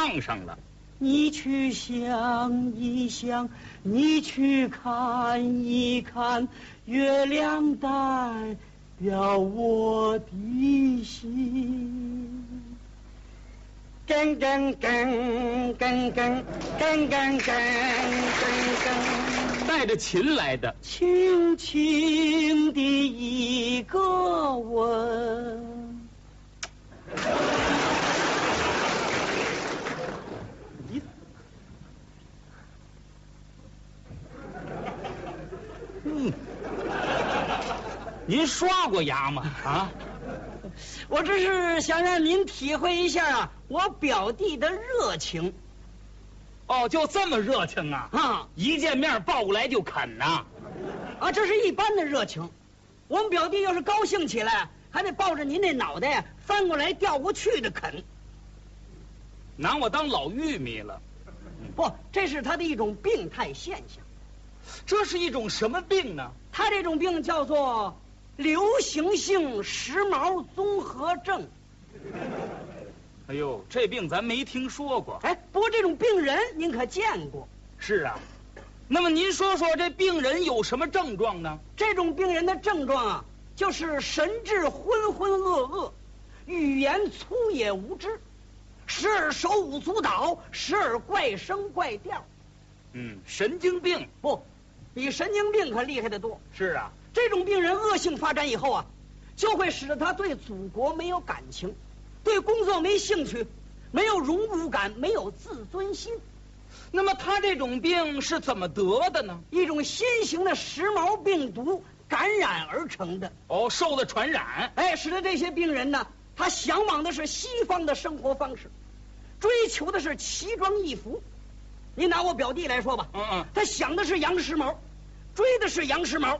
唱上了。 你去想一想，你去看一看，月亮代表我的心。噔噔噔噔噔噔噔噔噔， 带着琴来的。 轻轻的一个吻。 您刷过牙吗？啊， 我这是想让您体会一下啊，我表弟的热情。 哦，就这么热情啊？ 啊， 一见面抱过来就啃呐？ 啊，这是一般的热情。我们表弟要是高兴起来，还得抱着您那脑袋翻过来调过去的啃。 拿我当老玉米了？ 不，这是他的一种病态现象。 这是一种什么病呢？ 他这种病叫做流行性时髦综合症。 哎呦，这病咱没听说过。 哎，不过这种病人您可见过？ 是啊。那么您说说这病人有什么症状呢？ 这种病人的症状啊，就是神志浑浑噩噩，语言粗野无知，时而手舞足蹈，时而怪声怪调。 神经病。 不，比神经病可厉害得多。 是啊。 这种病人恶性发展以后啊，就会使得他对祖国没有感情，对工作没兴趣，没有荣辱感，没有自尊心。 那么他这种病是怎么得的呢？ 一种新型的时髦病毒感染而成的。 哦，受了传染。 哎，使得这些病人呢，他向往的是西方的生活方式，追求的是奇装异服。你拿我表弟来说吧，他想的是洋时髦，追的是洋时髦。